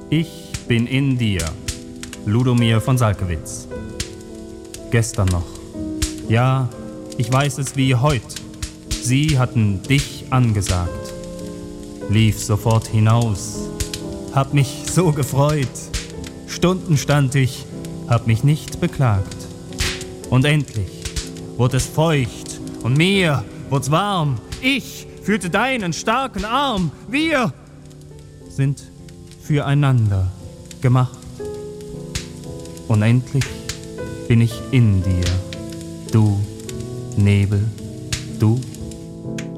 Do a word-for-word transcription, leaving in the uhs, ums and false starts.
Ich bin in dir. Ludomir von Salkewitz. Gestern noch. Ja, ich weiß es wie heut. Sie hatten dich angesagt. Lief sofort hinaus. Hab mich so gefreut. Stunden stand ich, hab mich nicht beklagt. Und endlich wurde es feucht und mir wurd's warm. Ich fühlte deinen starken Arm. Wir sind füreinander gemacht. Und endlich bin ich in dir. Du Nebel, du